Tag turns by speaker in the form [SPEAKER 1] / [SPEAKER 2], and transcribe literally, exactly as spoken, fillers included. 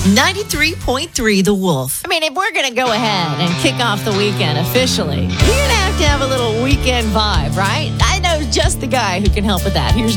[SPEAKER 1] ninety-three point three The Wolf.
[SPEAKER 2] I mean, if we're going to go ahead and kick off the weekend officially, you're going to have to have a little weekend vibe, right? I know just the guy who can help with that. Here's